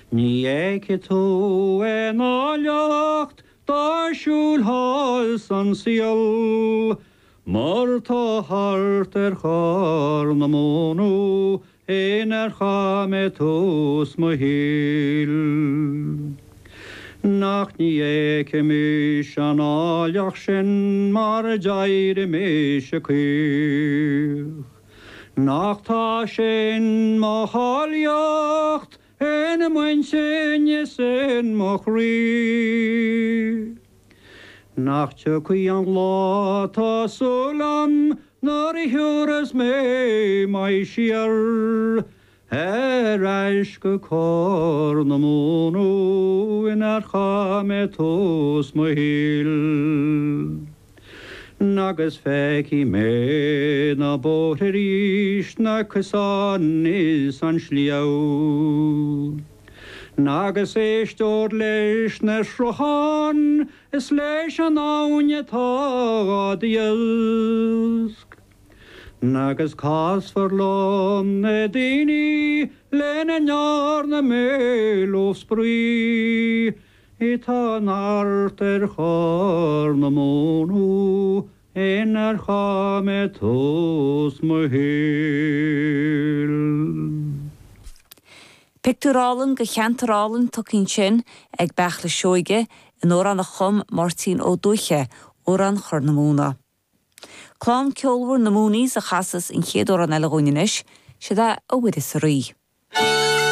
Ní éice tú áileacht dáisiúil hall san síol, mar tá hart char na mónú éar chame tús mo híl. Nach ní éice mis an áileach sin mar a deire mis a cuich. Nach tá sin má háiliocht en muin sinne sin mo chrí. Nach te cui an lá tá súlam nar I hiúras mé mai siar. Eis go cór na mónú inar chame tús mo híl. Nagus feici mé na bótar ríist na cosán is an sliau. Nagus éistór leis na srochán is leis an áine tá diasc. Nagus cás forlom na daoine len an near na mélo sprí. Tá nart char na mónú éar chame tús mo híl. Picturálan go cheantarálan tucinn sin ag beach le seoige in ór an na chum Martin ó Dúiche ó an chur na múna. Clán ceolhar na múnaí sa chasas in chéadú an eile gúineis, siad a bhuidir sa rí.